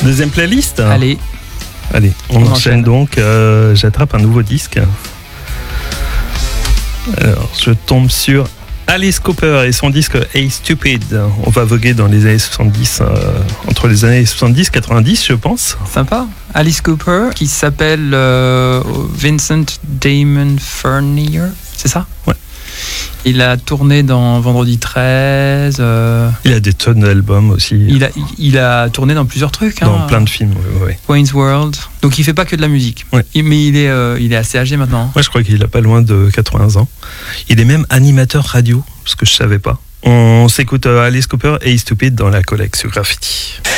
Deuxième playlist. Allez, on enchaîne donc. J'attrape un nouveau disque. Alors, je tombe sur Alice Cooper et son disque Hey Stupid. On va voguer dans les années 70, entre les années 70 et 90, je pense. sympa. Alice Cooper, qui s'appelle Vincent Damon Furnier, c'est ça? Ouais. Il a tourné dans Vendredi 13. Il a des tonnes d'albums aussi. Il a tourné dans plusieurs trucs. Dans plein de films, oui. Wayne's World. Donc il fait pas que de la musique. Ouais. Mais il est assez âgé maintenant. Moi, je crois qu'il a pas loin de 80 ans. Il est même animateur radio, ce que je savais pas. On s'écoute Alice Cooper et Stupid dans la collecte sur Graffiti.